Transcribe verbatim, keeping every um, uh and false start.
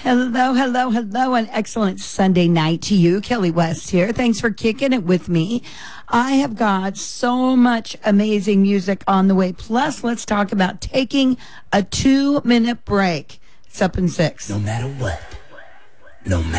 Hello, hello, hello. An excellent Sunday night to you. Kelly West here. Thanks for kicking it with me. I have got so much amazing music on the way. Plus, let's talk about taking a two-minute break. It's up in six. No matter what. No matter